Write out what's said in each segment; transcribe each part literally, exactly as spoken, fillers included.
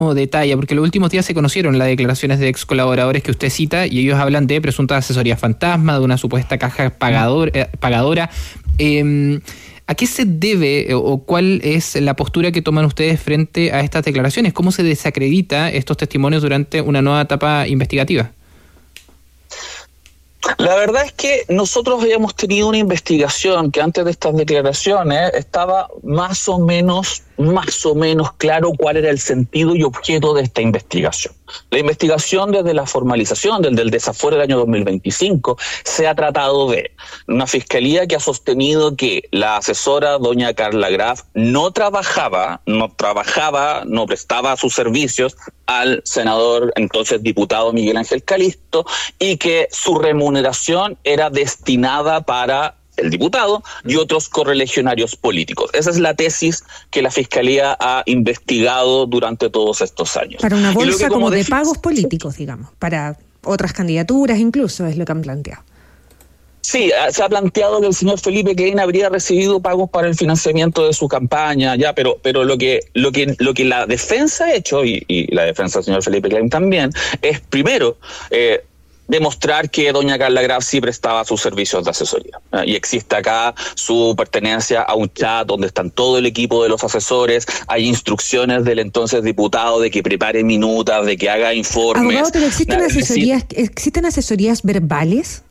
de talla, porque los últimos días se conocieron las declaraciones de ex colaboradores que usted cita y ellos hablan de presunta asesoría fantasma, de una supuesta caja pagador, eh, pagadora. Eh, ¿A qué se debe o cuál es la postura que toman ustedes frente a estas declaraciones? ¿Cómo se desacredita estos testimonios durante una nueva etapa investigativa? La verdad es que nosotros habíamos tenido una investigación que antes de estas declaraciones estaba más o menos, más o menos claro cuál era el sentido y objeto de esta investigación. La investigación desde la formalización, desde el desafuero del año dos mil veinticinco, se ha tratado de una fiscalía que ha sostenido que la asesora doña Carla Graf no trabajaba, no trabajaba, no prestaba sus servicios al senador, entonces diputado Miguel Ángel Calisto, y que su remuneración era destinada para el diputado y otros correligionarios políticos. Esa es la tesis que la Fiscalía ha investigado durante todos estos años. Para una bolsa que, como, como de de pagos políticos, digamos, para otras candidaturas incluso, es lo que han planteado. Sí, se ha planteado que el señor Felipe Klein habría recibido pagos para el financiamiento de su campaña, ya, pero pero lo que lo que lo que la defensa ha hecho y, y la defensa del señor Felipe Klein también es primero eh, demostrar que doña Carla Graf sí prestaba sus servicios de asesoría. ¿eh? Y existe acá su pertenencia a un chat donde están todo el equipo de los asesores, hay instrucciones del entonces diputado de que prepare minutas, de que haga informes. Abogado, pero ¿existen asesorías, ¿existen asesorías verbales?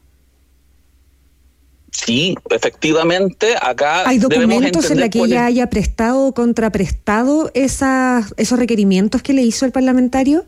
Sí, efectivamente, acá ¿hay documentos en los que ella es... haya prestado o contraprestado esas, esos requerimientos que le hizo el parlamentario?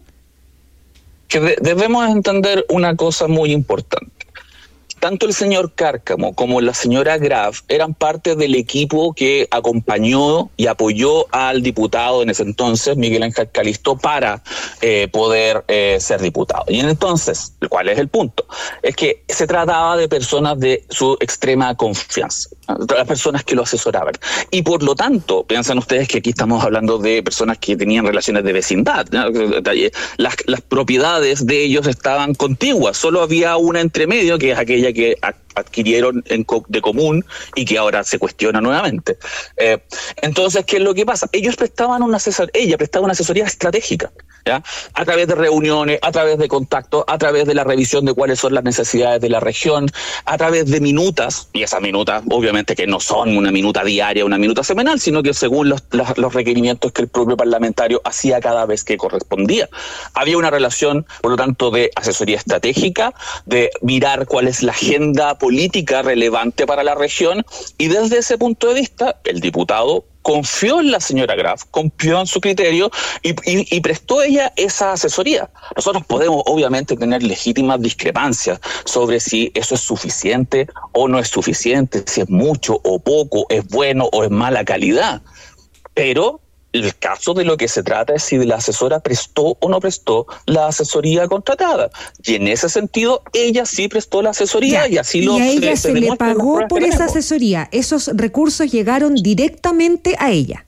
Que de, debemos entender una cosa muy importante. Tanto el señor Cárcamo como la señora Graf eran parte del equipo que acompañó y apoyó al diputado en ese entonces, Miguel Ángel Calisto, para eh, poder eh, ser diputado. Y entonces, ¿cuál es el punto? Es que se trataba de personas de su extrema confianza, las personas que lo asesoraban. Y por lo tanto, piensan ustedes que aquí estamos hablando de personas que tenían relaciones de vecindad, ¿no? Las, las propiedades de ellos estaban contiguas, solo había una entre medio, que es aquella que adquirieron en co- de común y que ahora se cuestiona nuevamente. Eh, entonces, ¿qué es lo que pasa? Ellos prestaban una asesor- ella prestaba una asesoría estratégica, ¿ya? A través de reuniones, a través de contactos, a través de la revisión de cuáles son las necesidades de la región, a través de minutas, y esas minutas obviamente que no son una minuta diaria, una minuta semanal, sino que según los, los, los requerimientos que el propio parlamentario hacía cada vez que correspondía. Había una relación, por lo tanto, de asesoría estratégica, de mirar cuál es la agenda política relevante para la región, y desde ese punto de vista, el diputado confió en la señora Graf, confió en su criterio y, y, y prestó ella esa asesoría. Nosotros podemos obviamente tener legítimas discrepancias sobre si eso es suficiente o no es suficiente, si es mucho o poco, es bueno o es mala calidad, pero el caso de lo que se trata es si la asesora prestó o no prestó la asesoría contratada. Y en ese sentido, ella sí prestó la asesoría, ya, y así y lo a ella se, se, se le pagó por esa asesoría. Esos recursos llegaron directamente a ella.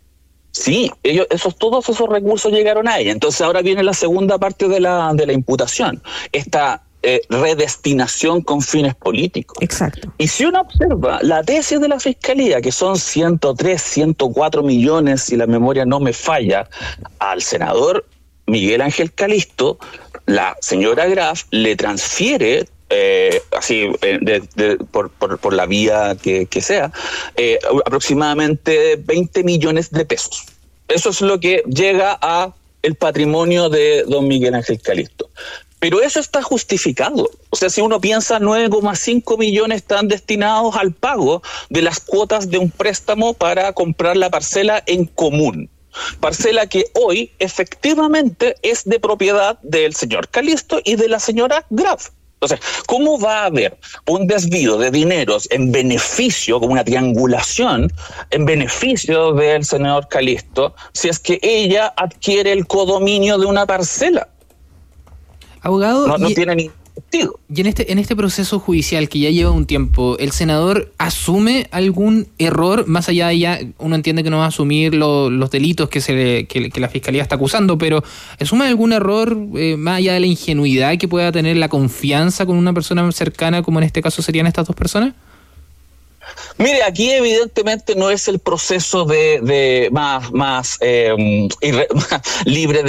Sí, ellos, esos, todos esos recursos llegaron a ella. Entonces ahora viene la segunda parte de la, de la imputación. Esta Eh, redestinación con fines políticos. Exacto. Y si uno observa la tesis de la Fiscalía, que son ciento tres, ciento cuatro millones, si la memoria no me falla, al senador Miguel Ángel Calisto, la señora Graf le transfiere Eh, así eh, de, de, por, por, por la vía que, que sea, eh, aproximadamente veinte millones de pesos. Eso es lo que llega a el patrimonio de don Miguel Ángel Calisto. Pero eso está justificado. O sea, si uno piensa, nueve coma cinco millones están destinados al pago de las cuotas de un préstamo para comprar la parcela en común. Parcela que hoy efectivamente es de propiedad del señor Calisto y de la señora Graf. Entonces, ¿cómo va a haber un desvío de dineros en beneficio, como una triangulación, en beneficio del señor Calisto, si es que ella adquiere el codominio de una parcela? Abogado, no, no y, tiene ningún sentido. Y en este, en este proceso judicial que ya lleva un tiempo, ¿el senador asume algún error? Más allá de ya, uno entiende que no va a asumir lo, los delitos que, se le, que, que la Fiscalía está acusando, pero ¿asume algún error eh, más allá de la ingenuidad que pueda tener la confianza con una persona cercana, como en este caso serían estas dos personas? Mire, aquí evidentemente no es el proceso de, de más, más, eh, irre, más libre de